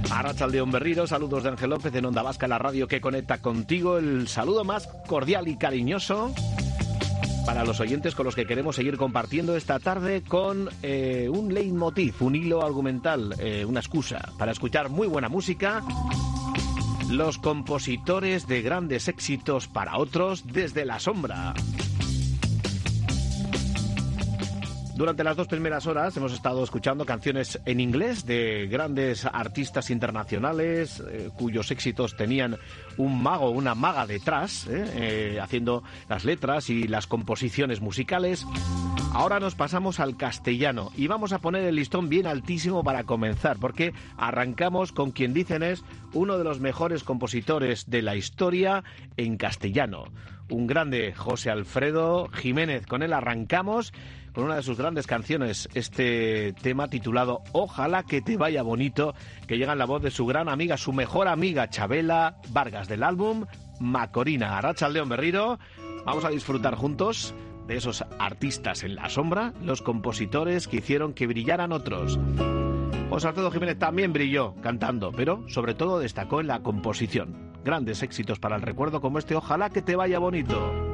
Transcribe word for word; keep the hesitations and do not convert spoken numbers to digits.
Arratsaldeon Berriro, saludos de Ángel López en Onda Vasca, la radio que conecta contigo. El saludo más cordial y cariñoso para los oyentes con los que queremos seguir compartiendo esta tarde con eh, un leitmotiv, un hilo argumental, eh, una excusa para escuchar muy buena música. Los compositores de grandes éxitos para otros desde la sombra. Durante las dos primeras horas hemos estado escuchando canciones en inglés de grandes artistas internacionales eh, cuyos éxitos tenían un mago, una maga detrás, eh, eh, haciendo las letras y las composiciones musicales. Ahora nos pasamos al castellano y vamos a poner el listón bien altísimo para comenzar, porque arrancamos con quien dicen es uno de los mejores compositores de la historia en castellano. Un grande, José Alfredo Jiménez. Con él arrancamos con una de sus grandes canciones, este tema titulado Ojalá que te vaya bonito, que llega en la voz de su gran amiga, su mejor amiga, Chabela Vargas, del álbum Macorina. Arratsaldeon Berriro, vamos a disfrutar juntos de esos artistas en la sombra, los compositores que hicieron que brillaran otros. José Alfredo Jiménez también brilló cantando, pero sobre todo destacó en la composición. Grandes éxitos para el recuerdo como este Ojalá que te vaya bonito.